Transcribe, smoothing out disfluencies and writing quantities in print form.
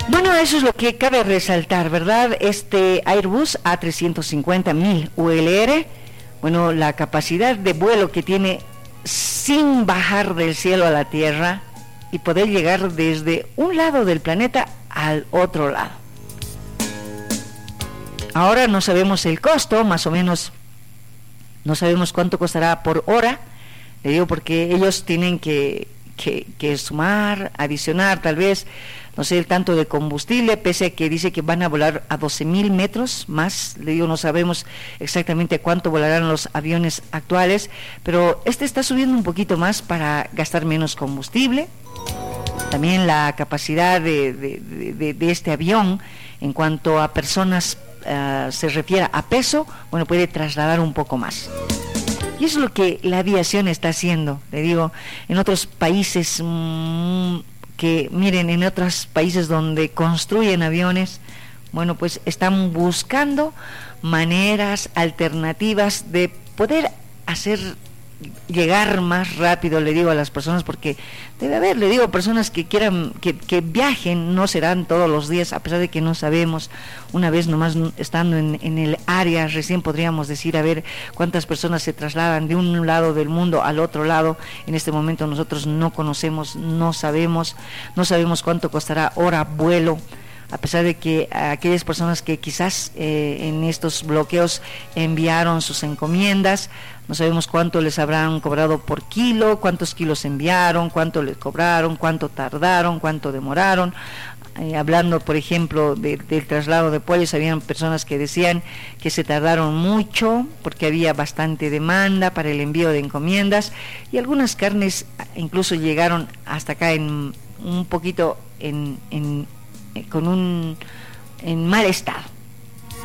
Bueno, eso es lo que cabe resaltar, ¿verdad? Este Airbus A350 ULR, bueno, la capacidad de vuelo que tiene sin bajar del cielo a la tierra y poder llegar desde un lado del planeta al otro lado. Ahora no sabemos el costo, más o menos no sabemos cuánto costará por hora, le digo porque ellos tienen que sumar, adicionar tal vez, no sé, el tanto de combustible, pese a que dice que van a volar a 12,000 metros más, le digo, no sabemos exactamente cuánto volarán los aviones actuales, pero este está subiendo un poquito más para gastar menos combustible. También la capacidad de este avión en cuanto a personas se refiere a peso, bueno, puede trasladar un poco más. Y eso es lo que la aviación está haciendo, le digo, en otros países que, miren, en otros países donde construyen aviones, bueno, pues están buscando maneras alternativas de poder hacer llegar más rápido, le digo, a las personas, porque debe haber, le digo, personas que quieran, que viajen, no serán todos los días, a pesar de que no sabemos, una vez nomás estando en el área, recién podríamos decir, a ver cuántas personas se trasladan de un lado del mundo al otro lado. En este momento nosotros no conocemos, no sabemos cuánto costará hora vuelo, a pesar de que aquellas personas que quizás en estos bloqueos enviaron sus encomiendas, no sabemos cuánto les habrán cobrado por kilo, cuántos kilos enviaron, cuánto les cobraron, cuánto tardaron, cuánto demoraron. Hablando, por ejemplo, del traslado de pollos, habían personas que decían que se tardaron mucho porque había bastante demanda para el envío de encomiendas, y algunas carnes incluso llegaron hasta acá en un poquito en mal estado.